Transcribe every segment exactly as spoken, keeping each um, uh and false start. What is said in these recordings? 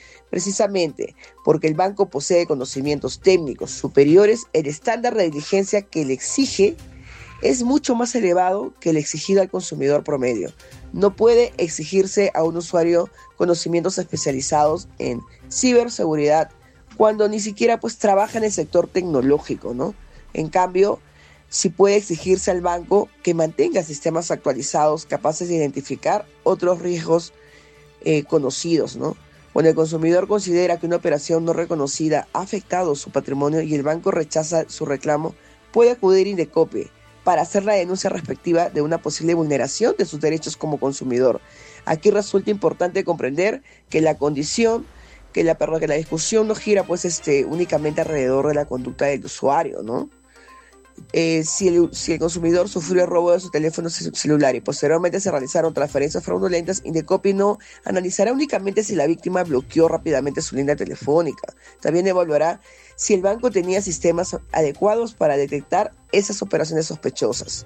Precisamente porque el banco posee conocimientos técnicos superiores, el estándar de diligencia que le exige es mucho más elevado que el exigido al consumidor promedio. No puede exigirse a un usuario conocimientos especializados en ciberseguridad cuando ni siquiera pues trabaja en el sector tecnológico, ¿no? En cambio, sí puede exigirse al banco que mantenga sistemas actualizados capaces de identificar otros riesgos eh, conocidos, ¿no? Cuando el consumidor considera que una operación no reconocida ha afectado su patrimonio y el banco rechaza su reclamo, puede acudir a Indecopi para hacer la denuncia respectiva de una posible vulneración de sus derechos como consumidor. Aquí resulta importante comprender que la condición, que la, perdón, que la discusión no gira pues este, únicamente alrededor de la conducta del usuario, ¿no? Eh, si, el, si el consumidor sufrió el robo de su teléfono celular y posteriormente se realizaron transferencias fraudulentas, Indecopi no analizará únicamente si la víctima bloqueó rápidamente su línea telefónica. También evaluará si el banco tenía sistemas adecuados para detectar esas operaciones sospechosas.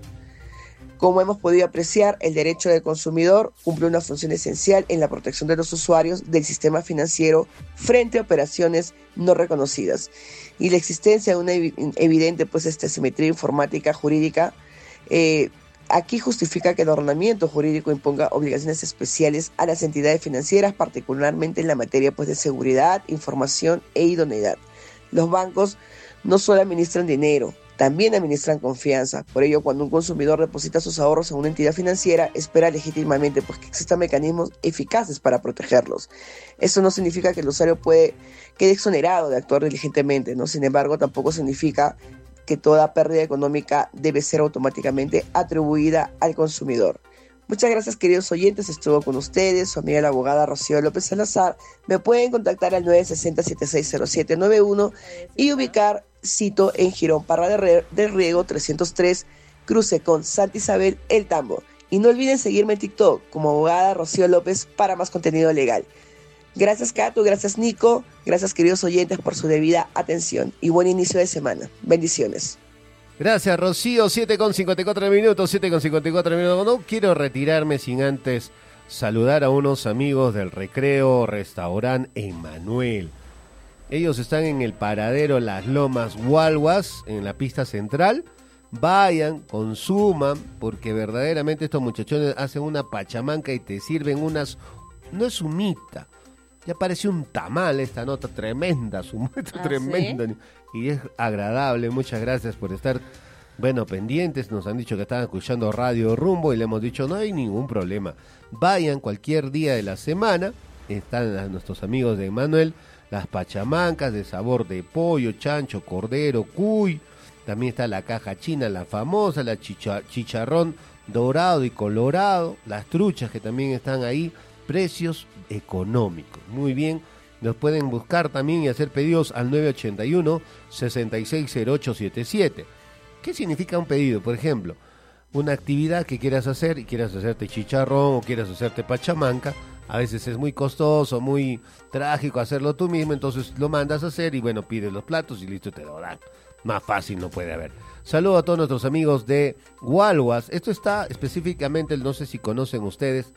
Como hemos podido apreciar, el derecho del consumidor cumple una función esencial en la protección de los usuarios del sistema financiero frente a operaciones no reconocidas. Y la existencia de una evidente pues, esta simetría informática jurídica eh, aquí justifica que el ordenamiento jurídico imponga obligaciones especiales a las entidades financieras, particularmente en la materia pues, de seguridad, información e idoneidad. Los bancos no solo administran dinero, también administran confianza. Por ello, cuando un consumidor deposita sus ahorros en una entidad financiera, espera legítimamente pues, que existan mecanismos eficaces para protegerlos. Eso no significa que el usuario puede, quede exonerado de actuar diligentemente, ¿no? Sin embargo, tampoco significa que toda pérdida económica debe ser automáticamente atribuida al consumidor. Muchas gracias, queridos oyentes. Estuvo con ustedes su amiga la abogada Rocío López Salazar. Me pueden contactar al nueve seis cero, siete seis cero siete nueve uno y ubicar sitio en Girón Parra del Riego trescientos tres, cruce con Santa Isabel, El Tambo. Y no olviden seguirme en TikTok como abogada Rocío López para más contenido legal. Gracias, Cato, gracias, Nico, gracias, queridos oyentes, por su debida atención y buen inicio de semana. Bendiciones. Gracias, Rocío. siete con cincuenta y cuatro minutos, siete con cincuenta y cuatro minutos. No quiero retirarme sin antes saludar a unos amigos del Recreo Restaurant Emanuel. Ellos están en el paradero Las Lomas Gualguas, en la pista central. Vayan, consuman, porque verdaderamente estos muchachones hacen una pachamanca y te sirven unas... No es humita, ya parece un tamal esta nota, tremenda, su muestra ¿Ah, tremenda. ¿Sí? Y es agradable. Muchas gracias por estar, bueno, pendientes. Nos han dicho que estaban escuchando Radio Rumbo y le hemos dicho no hay ningún problema. Vayan cualquier día de la semana. Están nuestros amigos de Emanuel, las pachamancas de sabor de pollo, chancho, cordero, cuy. También está la caja china, la famosa, la chicha, chicharrón dorado y colorado, las truchas que también están ahí, precios económicos. Muy bien. Nos pueden buscar también y hacer pedidos al nueve ochenta y uno, sesenta y seis cero ocho setenta y siete. ¿Qué significa un pedido? Por ejemplo, una actividad que quieras hacer y quieras hacerte chicharrón o quieras hacerte pachamanca, a veces es muy costoso, muy trágico hacerlo tú mismo, entonces lo mandas a hacer y bueno, pides los platos y listo, te lo dan. Más fácil no puede haber. Saludo a todos nuestros amigos de Gualguas. Esto está específicamente, no sé si conocen ustedes,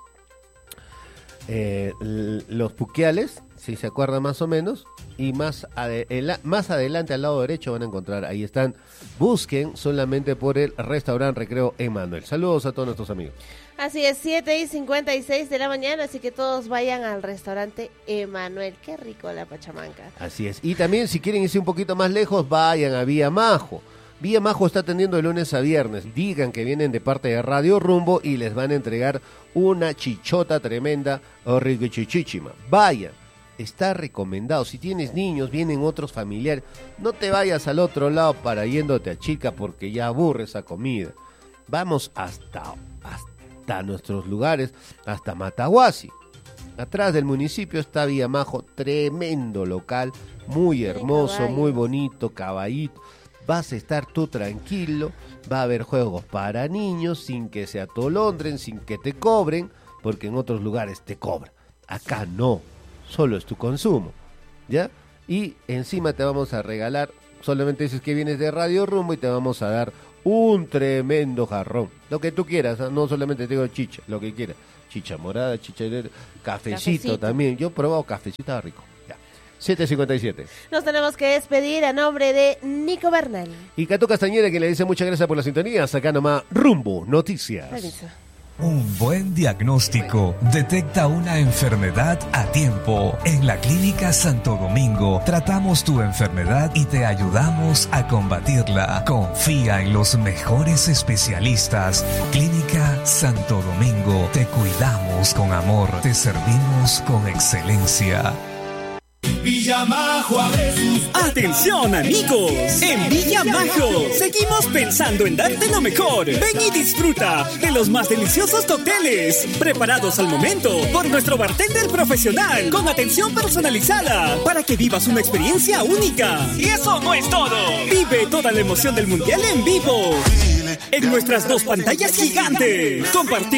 eh, los Puquiales, si se acuerdan más o menos, y más, ade- el, más adelante al lado derecho van a encontrar, ahí están, busquen solamente por el Restaurante Recreo Emanuel. Saludos a todos nuestros amigos. Así es, siete y cincuenta y seis de la mañana, así que todos vayan al Restaurante Emanuel. Qué rico la pachamanca. Así es, y también si quieren irse un poquito más lejos, vayan a Vía Majo. Vía Majo está atendiendo de lunes a viernes. Digan que vienen de parte de Radio Rumbo y les van a entregar una chichota tremenda o riquichichichima. Vayan, está recomendado. Si tienes niños, vienen otros familiares. No te vayas al otro lado para yéndote a Chica porque ya aburre esa comida. Vamos hasta, hasta nuestros lugares, hasta Matahuasi. Atrás del municipio está Vía Majo, tremendo local, muy hermoso, muy bonito, caballito. Vas a estar tú tranquilo, va a haber juegos para niños sin que se atolondren, sin que te cobren, porque en otros lugares te cobran. Acá no, solo es tu consumo, ¿ya? Y encima te vamos a regalar, solamente dices que vienes de Radio Rumbo y te vamos a dar un tremendo jarrón. Lo que tú quieras, ¿eh? No solamente te digo chicha, lo que quieras. chicha morada, chicha de cafecito, Cafecito. también. Yo he probado cafecito, estaba rico. Ya. siete cincuenta y siete. Nos tenemos que despedir a nombre de Nico Bernal. Y Catu Castañeda, que le dice muchas gracias por la sintonía. Acá nomás, Rumbo Noticias. Permiso. Un buen diagnóstico detecta una enfermedad a tiempo. En la Clínica Santo Domingo tratamos tu enfermedad y te ayudamos a combatirla. Confía en los mejores especialistas. Clínica Santo Domingo. Te cuidamos con amor. Te servimos con excelencia. Villamajo abre sus... ¡Atención, amigos! En Villamajo seguimos pensando en darte lo mejor. Ven y disfruta de los más deliciosos cócteles preparados al momento por nuestro bartender profesional con atención personalizada para que vivas una experiencia única. Y eso no es todo. Vive toda la emoción del mundial en vivo en nuestras dos pantallas gigantes, compartiendo